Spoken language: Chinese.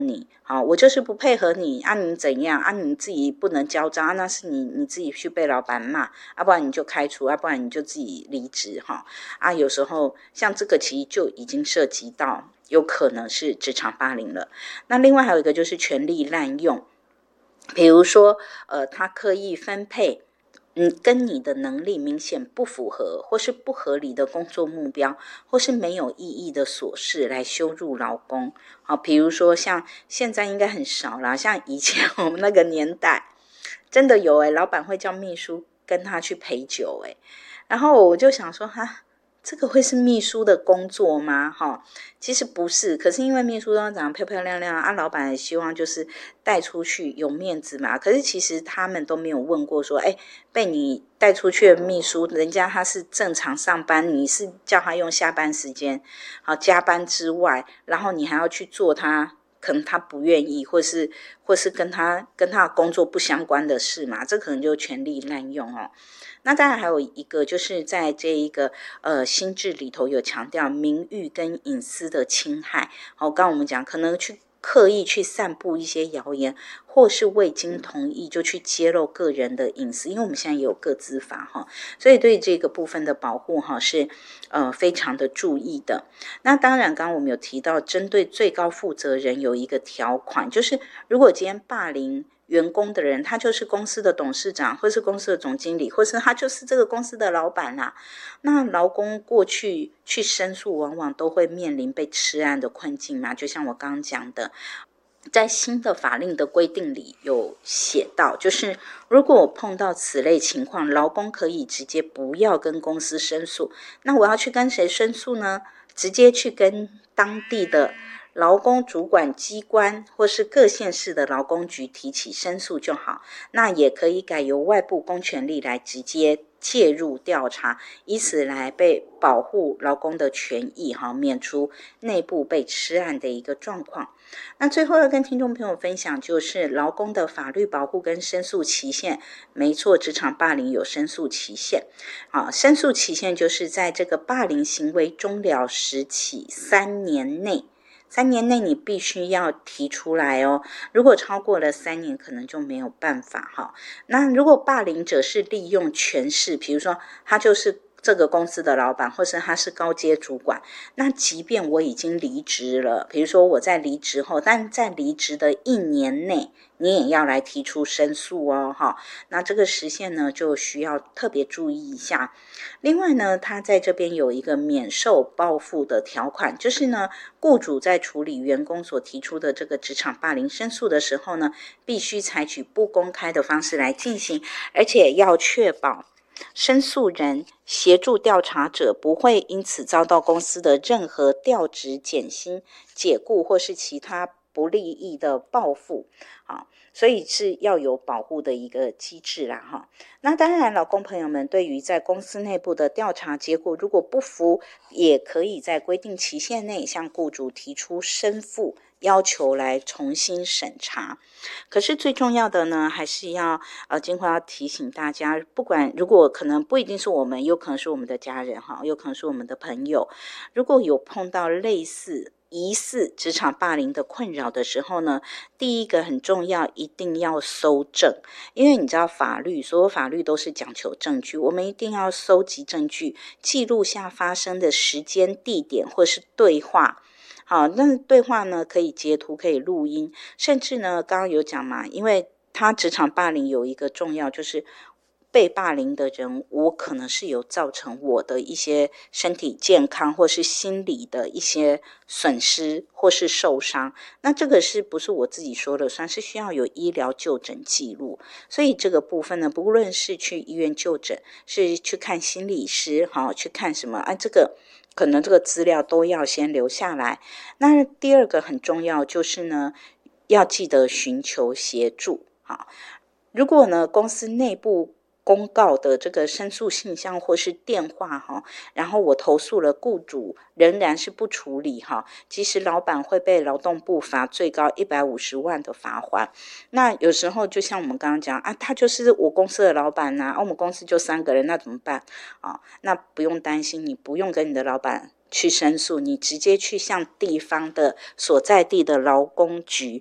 好，我就是不配合你啊，你怎样啊？你自己不能交账啊，那是你自己去被老板骂啊，不然你就开除啊，不然你就自己离职哈啊。有时候像这个其实就已经涉及到有可能是职场霸凌了。那另外还有一个就是权力滥用，比如说他刻意分配跟你的能力明显不符合，或是不合理的工作目标，或是没有意义的琐事来羞辱劳工。好，比如说像现在应该很少啦，像以前我们那个年代，真的有老板会叫秘书跟他去陪酒然后我就想说这个会是秘书的工作吗？其实不是，可是因为秘书都长得漂漂亮亮啊，老板也希望就是带出去有面子嘛。可是其实他们都没有问过说，被你带出去的秘书，人家他是正常上班，你是叫他用下班时间，加班之外，然后你还要去做他可能他不愿意，或是跟他的工作不相关的事嘛，这可能就权力滥用那当然还有一个就是在这一个新制里头有强调名誉跟隐私的侵害。刚刚我们讲可能刻意去散布一些谣言，或是未经同意就去揭露个人的隐私，因为我们现在也有个资法所以对这个部分的保护是非常的注意的。那当然刚刚我们有提到针对最高负责人有一个条款，就是如果今天霸凌员工的人，他就是公司的董事长，或是公司的总经理，或是他就是这个公司的老板啦。那劳工过去去申诉，往往都会面临被吃案的困境嘛。就像我刚刚讲的，在新的法令的规定里有写到，就是如果我碰到此类情况，劳工可以直接不要跟公司申诉。那我要去跟谁申诉呢？直接去跟当地的劳工主管机关或是各县市的劳工局提起申诉就好。那也可以改由外部公权力来直接介入调查，以此来被保护劳工的权益免除内部被吃案的一个状况。那最后要跟听众朋友分享就是劳工的法律保护跟申诉期限。没错，职场霸凌有申诉期限申诉期限就是在这个霸凌行为终了时起3年内，3年内你必须要提出来如果超过了3年可能就没有办法那如果霸凌者是利用权势，比如说他就是这个公司的老板，或是他是高阶主管，那即便我已经离职了，比如说我在离职后，但在离职的1年内你也要来提出申诉那这个时限呢就需要特别注意一下。另外呢，他在这边有一个免受报复的条款，就是呢，雇主在处理员工所提出的这个职场霸凌申诉的时候呢，必须采取不公开的方式来进行，而且要确保申诉人协助调查者不会因此遭到公司的任何调职、减薪、解雇或是其他不利益的报复所以是要有保护的一个机制啦那当然劳工朋友们对于在公司内部的调查结果如果不服，也可以在规定期限内向雇主提出申复，要求来重新审查。可是最重要的呢，还是要金花要提醒大家，不管如果可能不一定是我们，有可能是我们的家人有可能是我们的朋友，如果有碰到类似疑似职场霸凌的困扰的时候呢，第一个很重要，一定要搜证。因为你知道所有法律都是讲求证据，我们一定要搜集证据，记录下发生的时间、地点或是对话。那对话呢可以截图，可以录音，甚至呢刚刚有讲嘛，因为他职场霸凌有一个重要就是被霸凌的人，我可能是有造成我的一些身体健康或是心理的一些损失或是受伤，那这个是不是我自己说了算，是需要有医疗就诊记录。所以这个部分呢，不论是去医院就诊，是去看心理师去看什么这个可能这个资料都要先留下来。那第二个很重要就是呢，要记得寻求协助如果呢公司内部公告的这个申诉信箱或是电话然后我投诉了，雇主仍然是不处理其实老板会被劳动部罚最高150万的罚款。那有时候就像我们刚刚讲他就是我公司的老板我们公司就3个人，那怎么办那不用担心，你不用跟你的老板去申诉，你直接去向地方的所在地的劳工局